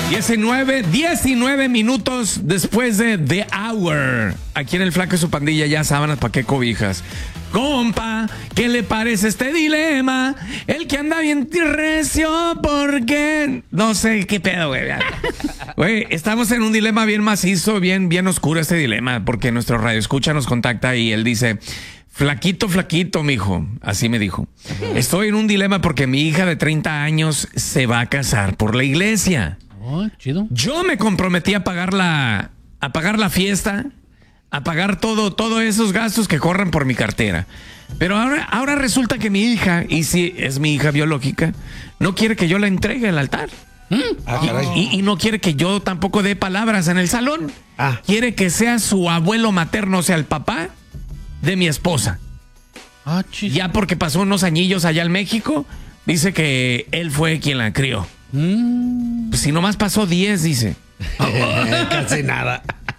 19 minutos después de The Hour. Aquí en el Flaco y su pandilla, ya sábanas, ¿pa' qué cobijas? Compa, ¿qué le parece este dilema? El que anda bien recio porque... No sé qué pedo, güey. Güey, estamos en un dilema bien macizo, bien oscuro este dilema, porque nuestro radioescucha nos contacta y él dice... Flaquito, mijo, así me dijo. Estoy en un dilema porque mi hija de 30 años se va a casar por la iglesia. Oh, chido. Yo me comprometí a pagar la fiesta, a pagar todos esos gastos que corren por mi cartera. Pero ahora resulta que mi hija, y si es mi hija biológica, no quiere que yo la entregue al altar. Y no quiere que yo tampoco dé palabras en el salón. Quiere que sea su abuelo materno, o sea, el papá de mi esposa. Ya porque pasó unos añillos allá en México, dice que él fue quien la crió. Pues si nomás pasó 10, dice. Casi nada.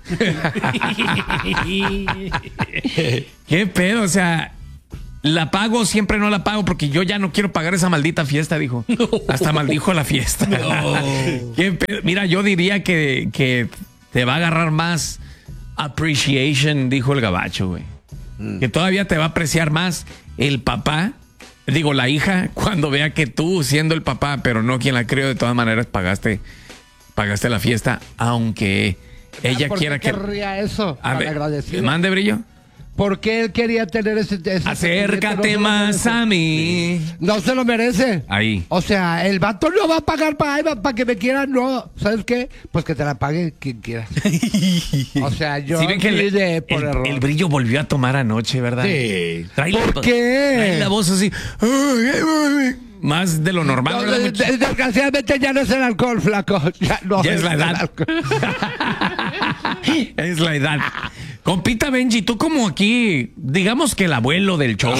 ¿Qué pedo? O sea, la pago, siempre no la pago porque yo ya no quiero pagar esa maldita fiesta, dijo. Hasta maldijo la fiesta. ¿Qué pedo? Mira, yo diría que te va a agarrar más appreciation, dijo el gabacho, güey. Que todavía te va a apreciar más el papá, digo la hija, cuando vea que tú siendo el papá, pero no quien la crió, de todas maneras pagaste la fiesta, aunque ella quiera que... ¿Por qué querría eso? A ver, mande, Brillo. ¿Por qué él quería tener ese acércate más a mí. No se lo merece. Ahí. O sea, el vato no va a pagar para que me quiera, no. ¿Sabes qué? Pues que te la pague quien quiera. O sea, yo... ¿Sí ven que el Brillo volvió a tomar anoche, verdad? Sí. ¿Por qué? Trae la voz así. Más de lo normal. No, desgraciadamente ya no es el alcohol, flaco. Ya es la edad. Es la edad. Compita Benji, tú como aquí, digamos que el abuelo del show.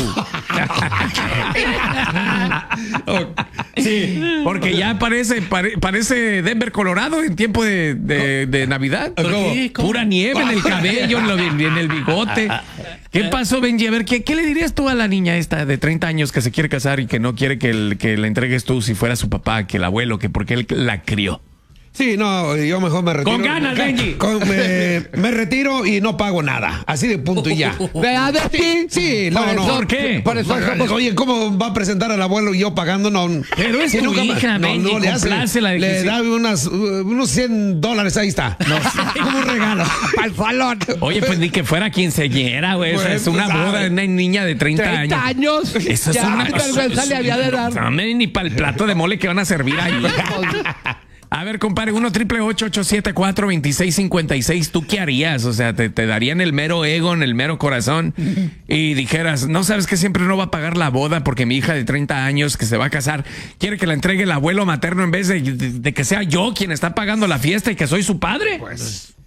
Sí, porque ya parece Denver, Colorado en tiempo de Navidad. Pura nieve en el cabello, en el bigote. ¿Qué pasó, Benji? A ver, ¿qué le dirías tú a la niña esta de 30 años que se quiere casar y que no quiere que le entregues tú si fuera su papá, que el abuelo, que porque él la crió? Sí, no, yo mejor me retiro. Con ganas, Benji. Me retiro y no pago nada. Así de punto y ya. ¿Verdad de ti? Sí, no. ¿Por qué? Por eso Oye, ¿cómo va a presentar al abuelo y yo pagando? No. Pero es tu hija, Benji, no le hace. Le da unos $100, ahí está. No, como un regalo. Para el salón. Oye, pues ni que fuera quinceañera, güey. Pues, es una boda de una niña de 30 años. 30 años. Eso es una... vergüenza le había de dar. No, ni para el plato de mole que van a servir ahí. A ver, compadre, 1-888-874-2656. ¿Tú qué harías? O sea, te darían el mero ego, en el mero corazón y dijeras, no sabes que siempre no va a pagar la boda porque mi hija de 30 años que se va a casar quiere que la entregue el abuelo materno en vez de que sea yo quien está pagando la fiesta y que soy su padre? Pues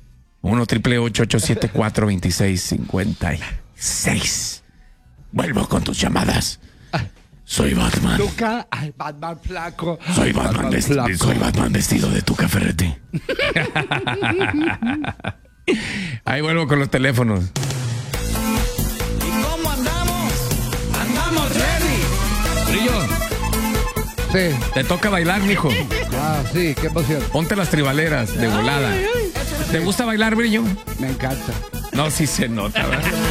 1-888-874-2656. Vuelvo con tus llamadas. Soy Batman. Ay, Batman flaco. Soy Batman vestido de Tuca Ferretti. Ahí vuelvo con los teléfonos. ¿Y cómo andamos? ¡Andamos ready! Brillo, Sí. te toca bailar, mijo. Sí, qué emoción. Ponte las tribaleras de volada. ¿Te gusta bailar, Brillo? Me encanta. No, sí se nota, ¿verdad?